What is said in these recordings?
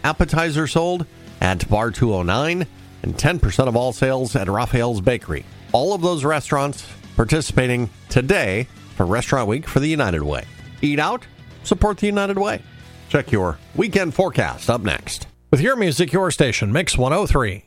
appetizer sold at Bar 209 and 10% of all sales at Raphael's Bakery. All of those restaurants participating today for Restaurant Week for the United Way. Eat out, support the United Way. Check your weekend forecast up next. With your music, your station, Mix 103.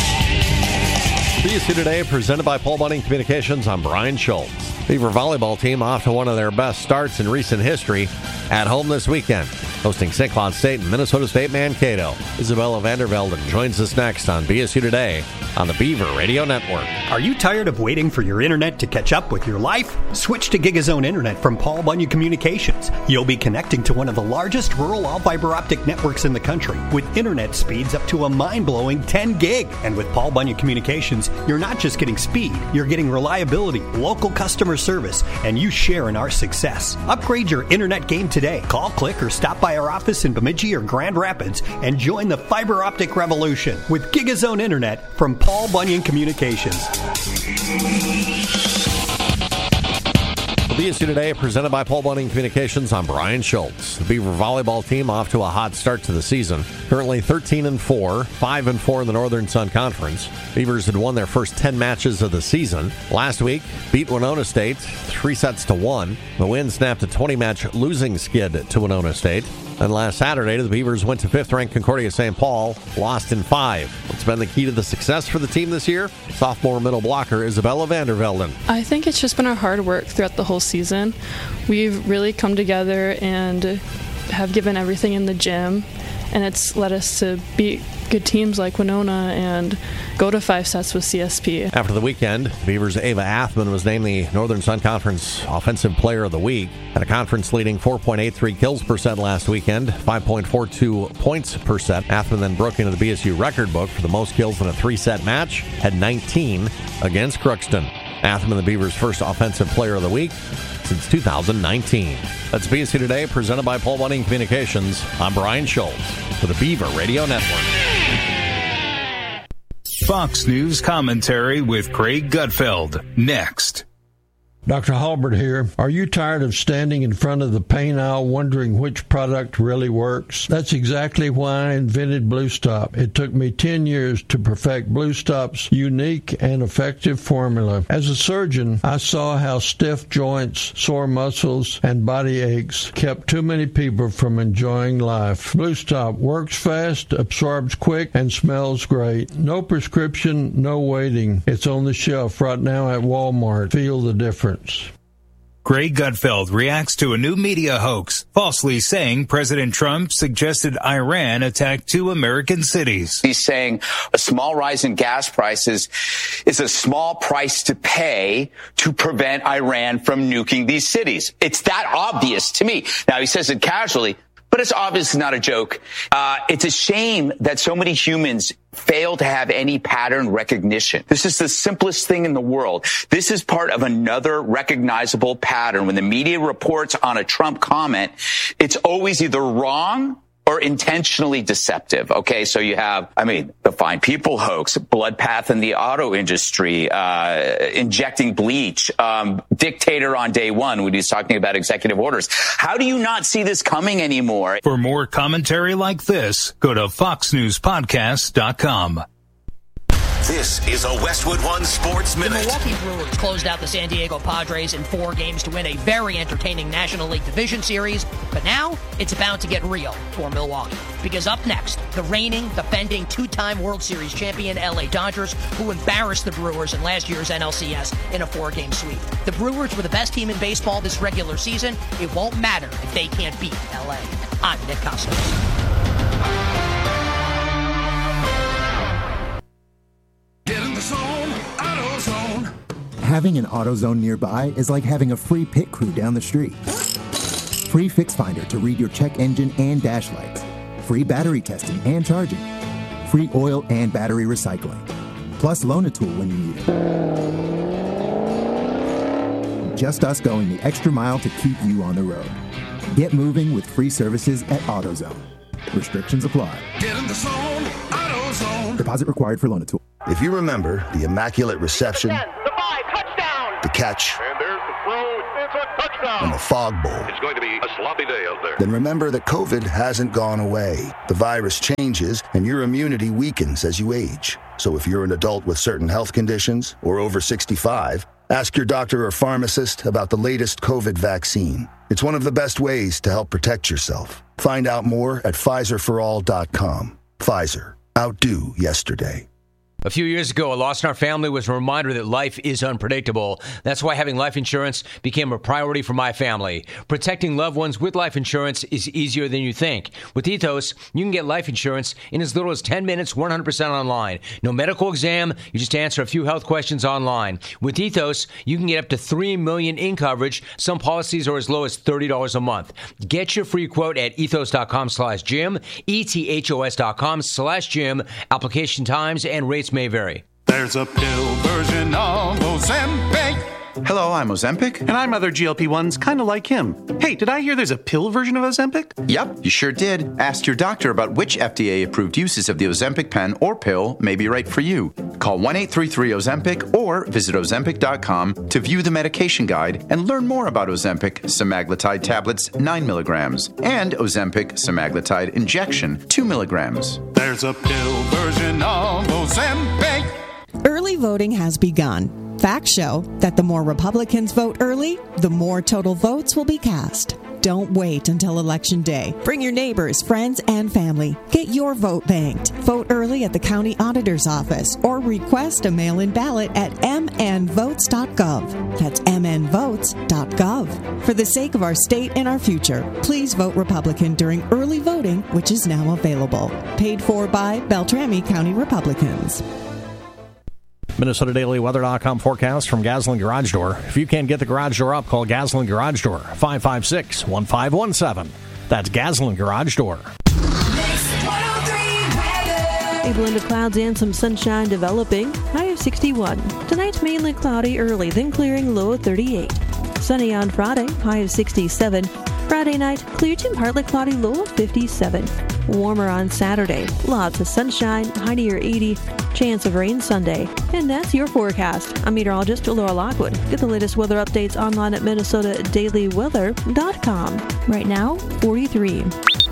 BSU Today, presented by Paul Bunning Communications. I'm Brian Schultz. Beaver volleyball team off to one of their best starts in recent history at home this weekend, hosting St. Cloud State and Minnesota State Mankato. Isabella Vandervelden joins us next on BSU Today on the Beaver Radio Network. Are you tired of waiting for your internet to catch up with your life? Switch to GigaZone Internet from Paul Bunyan Communications. You'll be connecting to one of the largest rural all-fiber optic networks in the country with internet speeds up to a mind-blowing 10 gig. And with Paul Bunyan Communications, you're not just getting speed, you're getting reliability, local customer service, and you share in our success. Upgrade your internet game today. Call, click, or stop by our office in Bemidji or Grand Rapids and join the fiber optic revolution with GigaZone Internet from Paul Bunyan Communications. BSU Today, presented by Paul Bunning Communications. I'm Brian Schultz. The Beaver volleyball team off to a hot start to the season. Currently 13-4, 5-4 in the Northern Sun Conference. Beavers had won their first 10 matches of the season. Last week, beat Winona State 3-1. The win snapped a 20-match losing skid to Winona State. And last Saturday, the Beavers went to 5th-ranked Concordia St. Paul, lost in 5. What's been the key to the success for the team this year? Sophomore middle blocker Isabella Vandervelden. I think it's just been our hard work throughout the whole season. We've really come together and have given everything in the gym, and it's led us to beat good teams like Winona and go to 5 sets with CSP. After the weekend, Beavers' Ava Athman was named the Northern Sun Conference Offensive Player of the Week. Had a conference-leading 4.83 kills per set last weekend, 5.42 points per set. Athman then broke into the BSU record book for the most kills in a 3-set match, had 19 against Crookston. Athman, the Beavers' first Offensive Player of the Week since 2019. That's BSU Today, presented by Paul Bunning Communications. I'm Brian Schultz for the Beaver Radio Network. Fox News commentary with Craig Gutfeld. Next. Dr. Halbert here. Are you tired of standing in front of the paint aisle wondering which product really works? That's exactly why I invented Blue Stop. It took me 10 years to perfect Blue Stop's unique and effective formula. As a surgeon, I saw how stiff joints, sore muscles, and body aches kept too many people from enjoying life. Blue Stop works fast, absorbs quick, and smells great. No prescription, no waiting. It's on the shelf right now at Walmart. Feel the difference. Craig Gutfeld reacts to a new media hoax, falsely saying President Trump suggested Iran attack 2 American cities. He's saying a small rise in gas prices is a small price to pay to prevent Iran from nuking these cities. It's that obvious to me. Now, he says it casually, but it's obviously not a joke. It's a shame that so many humans fail to have any pattern recognition. This is the simplest thing in the world. This is part of another recognizable pattern. When the media reports on a Trump comment, it's always either wrong or intentionally deceptive. Okay, so you have, the Fine People hoax, bloodbath in the auto industry, injecting bleach, dictator on day one when he's talking about executive orders. How do you not see this coming anymore? For more commentary like this, go to foxnewspodcast.com. This is a Westwood One Sports Minute. The Milwaukee Brewers closed out the San Diego Padres in 4 games to win a very entertaining National League Division Series. But now it's about to get real for Milwaukee. Because up next, the reigning, defending 2-time World Series champion LA Dodgers, who embarrassed the Brewers in last year's NLCS in a 4-game sweep. The Brewers were the best team in baseball this regular season. It won't matter if they can't beat LA. I'm Nick Costos. Having an AutoZone nearby is like having a free pit crew down the street. Free Fix Finder to read your check engine and dash lights. Free battery testing and charging. Free oil and battery recycling. Plus loan a tool when you need it. Just us going the extra mile to keep you on the road. Get moving with free services at AutoZone. Restrictions apply. Get in the zone, AutoZone. Deposit required for loan a tool. If you remember the immaculate reception, the catch, and there's the throw. It's a touchdown. and the Fog Bowl. It's going to be a sloppy day out there. Then remember that COVID hasn't gone away. The virus changes, and your immunity weakens as you age. So if you're an adult with certain health conditions or over 65, ask your doctor or pharmacist about the latest COVID vaccine. It's one of the best ways to help protect yourself. Find out more at PfizerForAll.com. Pfizer. Outdo yesterday. A few years ago, a loss in our family was a reminder that life is unpredictable. That's why having life insurance became a priority for my family. Protecting loved ones with life insurance is easier than you think. With Ethos, you can get life insurance in as little as 10 minutes, 100% online. No medical exam, you just answer a few health questions online. With Ethos, you can get up to $3 million in coverage. Some policies are as low as $30 a month. Get your free quote at ethos.com/Jim, ethos.com/Jim. Application times and rates may vary. There's a pill version of Ozempic. Hello, I'm Ozempic. And I'm other GLP-1s, kind of like him. Hey, did I hear there's a pill version of Ozempic? Yep, you sure did. Ask your doctor about which FDA-approved uses of the Ozempic pen or pill may be right for you. Call 1-833-OZEMPIC or visit Ozempic.com to view the medication guide and learn more about Ozempic semaglutide tablets 9 milligrams and Ozempic semaglutide injection 2 milligrams. There's a pill version of Ozempic. Early voting has begun. Facts show that the more Republicans vote early, the more total votes will be cast. Don't wait until Election Day. Bring your neighbors, friends, and family. Get your vote banked. Vote early at the county auditor's office or request a mail-in ballot at mnvotes.gov. That's mnvotes.gov. For the sake of our state and our future, please vote Republican during early voting, which is now available. Paid for by Beltrami County Republicans. MinnesotaDailyWeather.com forecast from Gasoline Garage Door. If you can't get the garage door up, call Gasoline Garage Door, 556-1517. That's Gasoline Garage Door. A blend of clouds and some sunshine developing. High of 61. Tonight, mainly cloudy early, then clearing, low of 38. Sunny on Friday, high of 67. Friday night, clear to partly cloudy, low of 57. Warmer on Saturday. Lots of sunshine, high near 80. Chance of rain Sunday. And that's your forecast. I'm meteorologist Laura Lockwood. Get the latest weather updates online at MinnesotaDailyWeather.com. Right now, 43.